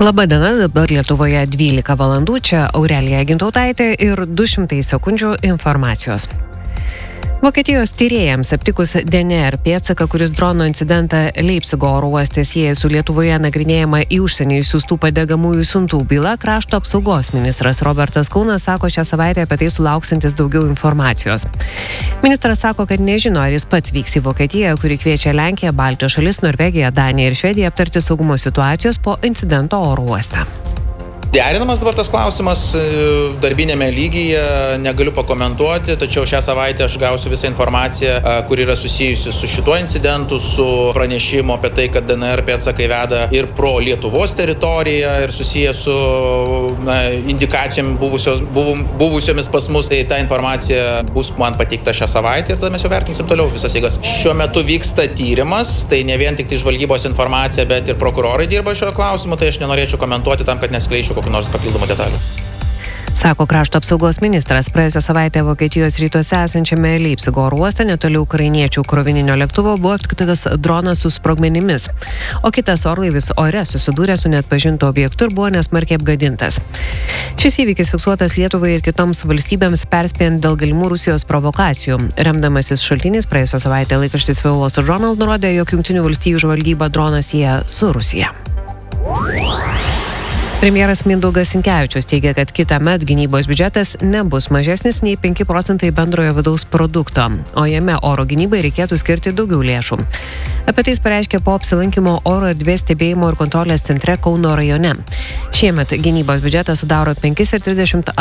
Labadiena, dabar Lietuvoje 12 valandų, čia Aurelija Gintautaitė ir 200 sekundžių informacijos. Vokietijos tyrėjams aptikus DNR pėdsaką, kuris drono incidentą Leipcigo oro uoste sieja su Lietuvoje nagrinėjama į užsienį išsiųstų padegamųjų siuntų byla, krašto apsaugos ministras Robertas Kaunas sako šią savaitę apie tai sulauksantis daugiau informacijos. Ministras sako, kad nežino, ar jis pats vyks į Vokietiją, kuri kviečia Lenkiją, Baltijos šalis, Norvegiją, Daniją ir Švediją aptarti saugumo situacijos po incidento oro uoste. Derinamas dabar tas klausimas darbinėme lygyje, negaliu pakomentuoti, tačiau šią savaitę aš gausiu visą informaciją, kuri yra susijusi su šituo incidentu, su pranešimu apie tai, kad DNR pėdsakai veda ir pro Lietuvos teritoriją ir susiję su indikacijom buvusiomis pas mus. Tai ta informacija bus man pateikta šią savaitę ir tada mes jau vertinsim toliau visas jėgas. Šiuo metu vyksta tyrimas, tai ne vien tik tai žvalgybos informacija, bet ir prokurorai dirba šio klausimu, tai aš nenorėčiau komentuoti tam, kad neskleičiau nors papildomų detalių. Sako krašto apsaugos ministras. Praėjusią savaitę Vokietijos rytuose esančiame Leipcigo oro uoste netoli ukrainiečių krovininio lėktuvo buvo aptiktas dronas su sprogmenimis, o kitas orlaivis ore susidūrė su neatpažintu objektu ir buvo nesmarkiai apgadintas. Šis įvykis fiksuotas Lietuvai ir kitoms valstybėms perspėjant dėl galimų Rusijos provokacijų. Remdamasis šaltiniais, praėjusią savaitę laikraštis The Wall Street Journal nurodė, jog Jungtinių valstijų žvalgyba droną sieja su Rusija. Premjeras Mindaugas Sinkevičius teigia, kad kitąmet gynybos biudžetas nebus mažesnis nei 5% bendrojo vidaus produkto, o jame oro gynybai reikėtų skirti daugiau lėšų. Apie tai jis pareiškė po apsilankimo oro erdvės stebėjimo ir kontrolės centre Kauno rajone. Šiemet gynybos biudžetas sudaro 5,38%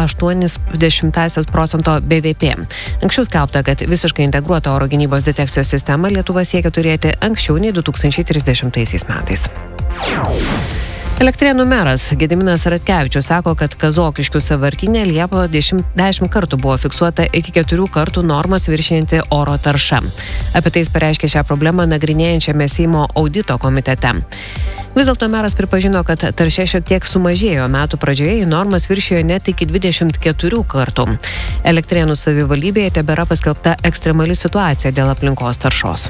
BVP. Anksčiau skelbta, kad visiškai integruotą oro gynybos detekcijos sistemą Lietuva siekia turėti anksčiau nei 2030 metais. Elektrėnų meras Gediminas Ratkevičius sako, kad Kazokiškių sąvartyne Liepą 10 kartų buvo fiksuota iki 4 kartų normas viršijanti oro tarša. Apie tai jis pareiškė šią problemą nagrinėjančiame Seimo audito komitete. Vis dėlto meras pripažino, kad tarša šiek tiek sumažėjo metų pradžioje, normas viršijo net iki 24 kartų. Elektrėnų savivaldybėje tebėra paskelbta ekstremali situacija dėl aplinkos taršos.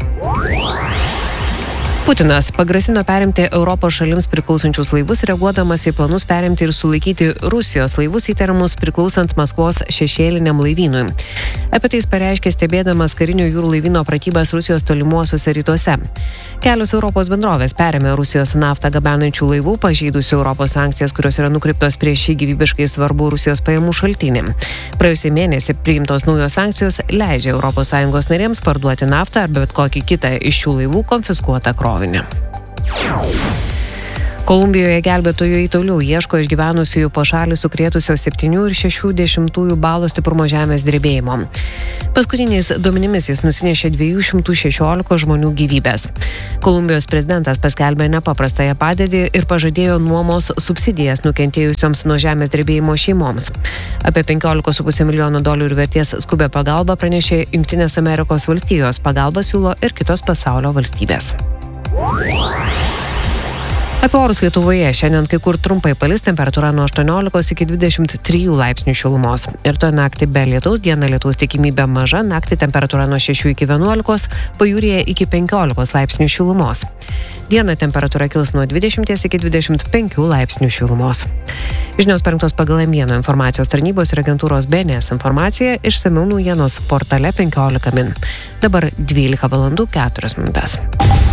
Putinas pagrasino perimti Europos šalims priklausančius laivus, reaguodamas į planus perimti ir sulaikyti Rusijos laivus įtariamus priklausant Maskvos šešėliniam laivynui. Apie tai jis pareiškė stebėdamas karinių jūrų laivyno pratybas Rusijos tolimuosiuose rytuose. Kelios Europos bendrovės perėmė Rusijos naftą gabenančių laivų, pažeidusių Europos sankcijas, kurios yra nukreiptos prieš šį gyvybiškai svarbų Rusijos pajamų šaltinį. Praėjusį mėnesį priimtos naujos sankcijos leidžia ES narėms parduoti naftą ar bet kokį kitą iš šių laivų konfiskuotą krovinį. Kolumbijoje gelbėtojai toliau ieško išgyvenusiųjų po šalį sukrėtusio 7,6 balo stiprumo žemės drebėjimo. Paskutiniais duomenimis jis nusinešė 216 žmonių gyvybės. Kolumbijos prezidentas paskelbė nepaprastąją padėtį ir pažadėjo nuomos subsidijas nukentėjusioms nuo žemės drebėjimo šeimoms. Apie $15,5 milijonų vertės skubią pagalbą pranešė Jungtinės Amerikos valstijos. Pagalbą siūlo ir kitos pasaulio valstybės. Apie orus Lietuvoje šiandien kai kur trumpai palis, temperatūra nuo 18 iki 23 laipsnių šilumos. Ir to naktį be lietaus, dieną lietaus tikimybė maža, naktį temperatūra nuo 6 iki 11, pajūryje iki 15 laipsnių šilumos. Dieną temperatūra kils nuo 20 iki 25 laipsnių šilumos. Žinios parengtos pagal M1 informacijos tarnybos ir agentūros BNS informacija, išsamiau naujienos portale 15 min. Dabar 12 valandų 4 minutės.